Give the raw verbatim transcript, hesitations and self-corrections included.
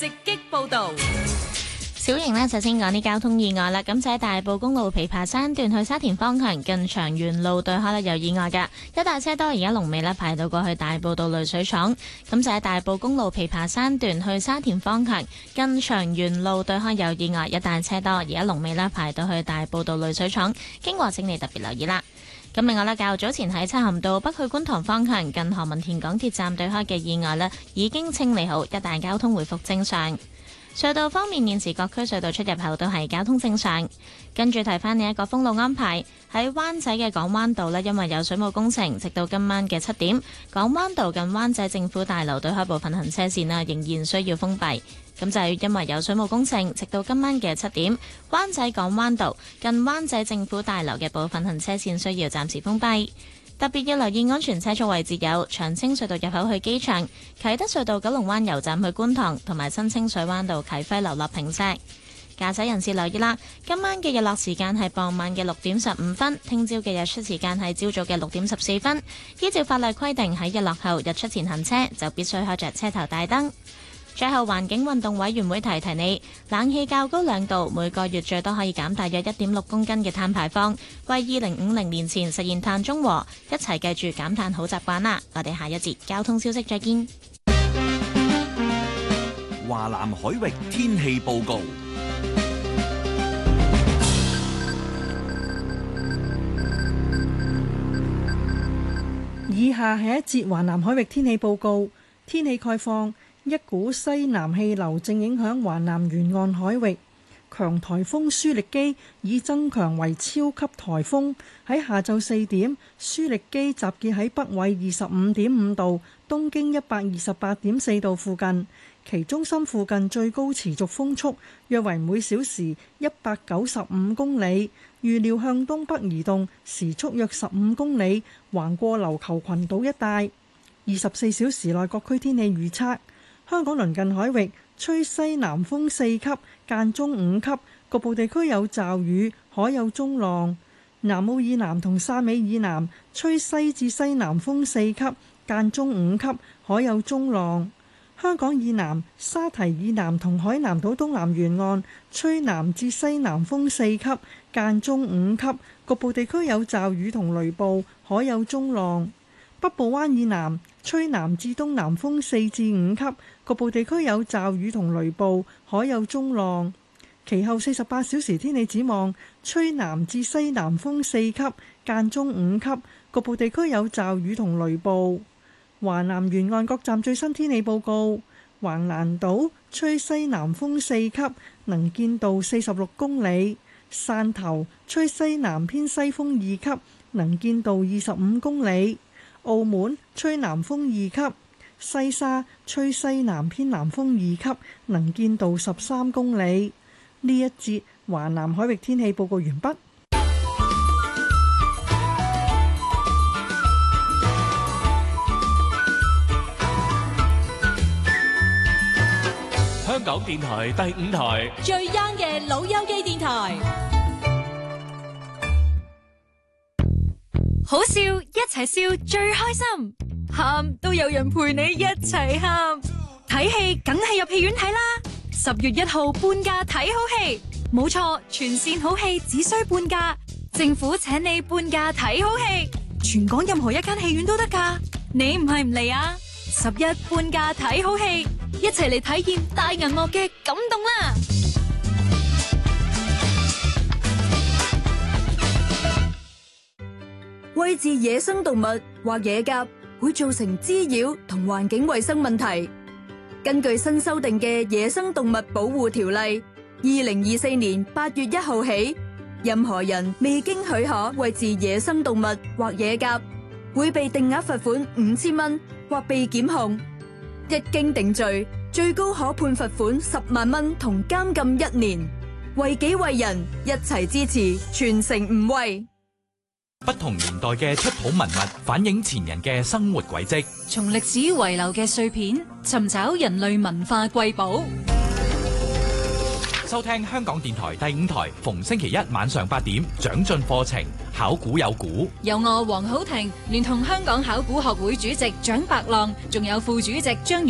直擊報道。 小型呢，首先講啲交通意外啦。咁就喺大埔公路琵琶山段去沙田方向近長源路對開呢有意外㗎，一大車多，而家龍尾呢排到過去大埔道濾水廠。咁就喺大埔公路琵琶山段去沙田方向近長源路對開有意外，一大車多，而家龍尾呢排到去大埔道濾水廠，經過請你特別留意啦。咁另外呢，較早前喺漆咸道北去觀塘方向近何文田港鐵站對開嘅意外呢已經清理好，一帶交通回復正常。隧道方面，現時各區隧道出入口都係交通正常。跟住提翻呢一個封路安排，喺灣仔嘅港灣道呢，因為有水務工程，直到今晚嘅七點，港灣道近灣仔政府大樓對開部分行車線啦，仍然需要封閉。咁就係因為有水務工程，直到今晚嘅七點，灣仔港灣道近灣仔政府大樓嘅部分行車線需要暫時封閉。特別要留意安全車速位置有長青隧道入口去機場、啟德隧道九龍灣油站去觀塘，同埋新清水灣道啟輝樓落坪石。駕駛人士留意啦，今晚嘅日落時間係傍晚嘅六點十五分，聽朝嘅日出時間係朝早嘅六點十四分。依照法例規定，喺日落後日出前行車就必須開着車頭大燈。最後，環境運動委員會提提你，冷氣較高兩度，每個月最多可以減大約一點六公斤嘅碳排放，為二零五零年前實現碳中和，一齊記住減碳好習慣啦！我哋下一節交通消息再見。 華南海域天氣報告。 以下係一節華南海域天氣報告，天氣概況。一股西南氣流正影響華南沿岸海域，強颱風舒力基已增強為超級颱風。喺下晝四點，舒力基集結喺北緯二十五點五度、東經一百二十八點四度附近，其中心附近最高持續風速約為每小時一百九十五公里，預料向東北移動，時速約十五公里，橫過琉球群島一帶。二十四小時內各區天氣預測。香港鄰近海域吹西南風四級，間中五級，局部地區有驟雨，海有中浪。南澳以南同汕尾以南吹西至西南風四級，間中五級，海有中浪。香港以南、沙堤以南同海南島東南沿岸吹南至西南風四級，間中五級，局部地區有驟雨同雷暴，海有中浪。北部灣以南吹南至東南風四至五級，局部地區有驟雨同雷暴，海有中浪。其後四十八小時天氣展望，吹南至西南風四級，間中五級，局部地區有驟雨同雷暴。華南沿岸各站最新天氣報告：橫瀾島吹西南風四級，能見度四十六公里；汕頭吹西南偏西風二級，能見度二十五公里。澳門吹南風二級，西沙吹西南偏南風二級，能見度十三公里。呢一節華南海域天氣報告完畢。 香港電台第五台最 young 嘅老友記電台，好笑一齊笑最開心，喊都有人陪你一齊喊。睇戲梗係入戲院睇啦！十月一號半價睇好戲，冇錯，全線好戲只需半價，政府請你半價睇好戲，全港任何一間戲院都得㗎。你唔係唔嚟啊？十一半價睇好戲，一齊嚟體驗大銀幕嘅感動啦！ 餵飼野生動物或野鴿會造成滋擾同環境衛生問題。根據新修訂嘅《野生動物保護條例》，二零二四年八月一號起，任何人未經許可餵飼野生動物或野鴿，會被定額罰款五千蚊或被檢控。一經定罪，最高可判罰款十萬蚊同監禁一年。為己為人，一齊支持，全城唔餵。 不同年代嘅出土文物反映前人嘅生活軌跡， 從歷史遺留嘅碎片尋找人類文化瑰寶。 收聽香港電台第五台，逢星期一晚上八點，長進課程，考古有古， 由我黃好婷聯同香港考古學會主席蔣伯浪，仲有副主席張